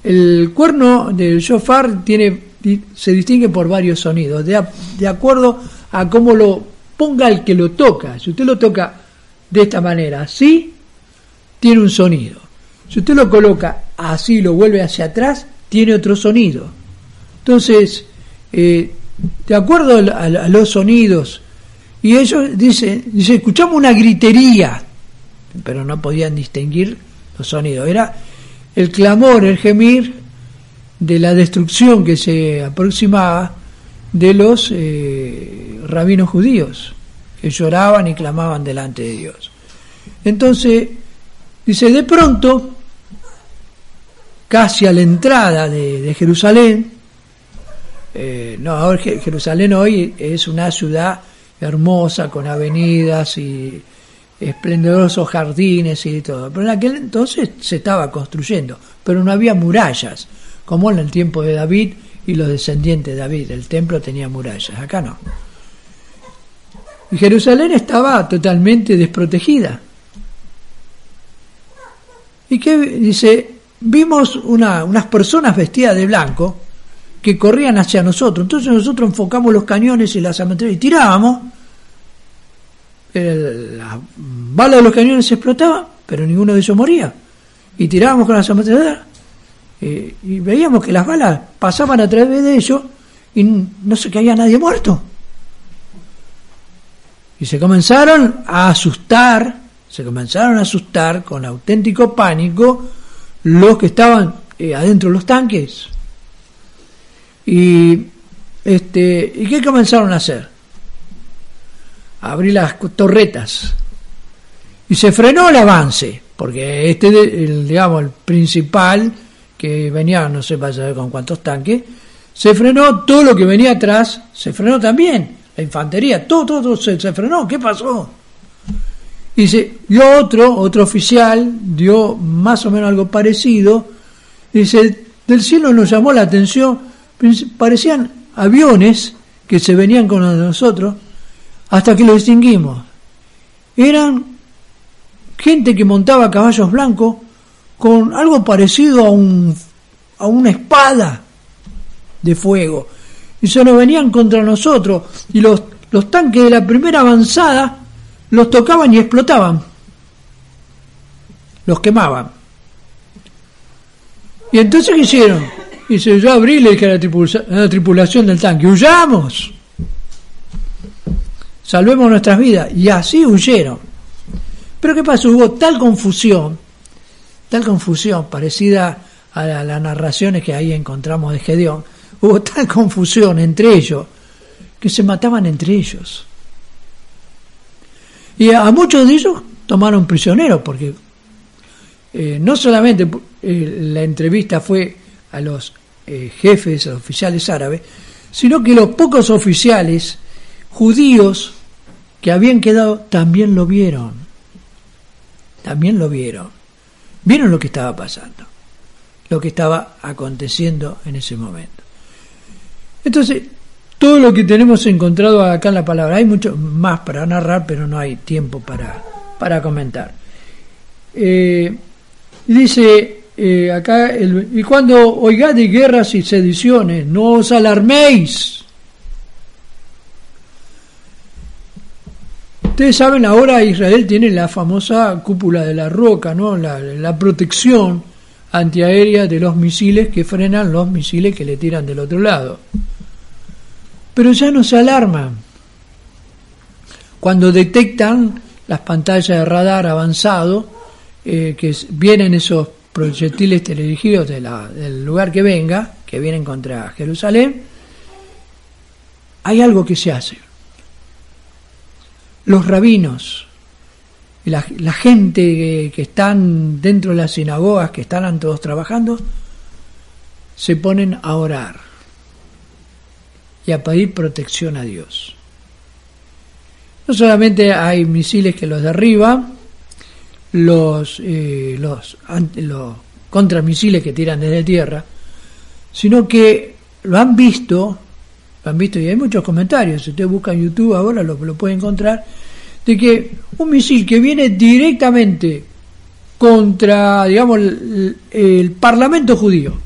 el cuerno del shofar se distingue por varios sonidos, de acuerdo a cómo lo ponga el que lo toca. Si usted lo toca de esta manera, así, tiene un sonido. Si usted lo coloca así, lo vuelve hacia atrás, tiene otro sonido. Entonces, de acuerdo a los sonidos, y ellos dice, escuchamos una gritería, pero no podían distinguir los sonidos. Era el clamor, el gemir de la destrucción que se aproximaba de los rabinos judíos, que lloraban y clamaban delante de Dios. Entonces, dice, de pronto, casi a la entrada de Jerusalén, ahora Jerusalén hoy es una ciudad hermosa, con avenidas y esplendorosos jardines y todo, pero en aquel entonces se estaba construyendo, pero no había murallas, como en el tiempo de David y los descendientes de David. El templo tenía murallas, acá no. Y Jerusalén estaba totalmente desprotegida. ¿Y qué dice? Vimos unas personas vestidas de blanco que corrían hacia nosotros. Entonces nosotros enfocamos los cañones y las ametralladoras y tirábamos. Las balas de los cañones se explotaban, pero ninguno de ellos moría. Y tirábamos con las ametralladoras y veíamos que las balas pasaban a través de ellos y no se caía nadie muerto. Y se comenzaron a asustar con auténtico pánico los que estaban adentro de los tanques. ¿Y qué comenzaron a hacer? A abrir las torretas. Y se frenó el avance, porque el principal, que venía, no sé para saber con cuántos tanques, se frenó. Todo lo que venía atrás se frenó también. La infantería, todo se frenó. ¿Qué pasó? Y dio otro oficial, dio más o menos algo parecido. Dice, del cielo nos llamó la atención, parecían aviones que se venían con nosotros, hasta que lo distinguimos. Eran gente que montaba caballos blancos con algo parecido a una espada de fuego, y se nos venían contra nosotros, y los tanques de la primera avanzada los tocaban y explotaban, los quemaban. Y entonces ¿qué hicieron? Dice, yo abrí y le dije a la tripulación del tanque, huyamos, salvemos nuestras vidas. Y así huyeron. Pero ¿qué pasó? Hubo tal confusión parecida a las narraciones que ahí encontramos de Gedeón. Hubo tal confusión entre ellos que se mataban entre ellos. Y a muchos de ellos tomaron prisioneros, porque no solamente la entrevista fue a los jefes, a los oficiales árabes, sino que los pocos oficiales judíos que habían quedado también lo vieron. Vieron lo que estaba pasando, lo que estaba aconteciendo en ese momento. Entonces, todo lo que tenemos encontrado acá en la palabra, hay mucho más para narrar, pero no hay tiempo para comentar. Dice acá, y cuando oigáis de guerras y sediciones, no os alarméis. Ustedes saben, ahora Israel tiene la famosa cúpula de la roca, ¿no? La protección antiaérea de los misiles que frenan los misiles que le tiran del otro lado. Pero ya no se alarman. Cuando detectan las pantallas de radar avanzado, que vienen esos proyectiles teledirigidos del lugar que vienen contra Jerusalén, hay algo que se hace. Los rabinos y la gente que están dentro de las sinagogas, que están todos trabajando, se ponen a orar y a pedir protección a Dios. No solamente hay misiles que los derriban, los contramisiles que tiran desde tierra, sino que lo han visto y hay muchos comentarios. Si usted busca en YouTube ahora lo puede encontrar, de que un misil que viene directamente contra, digamos, el Parlamento judío,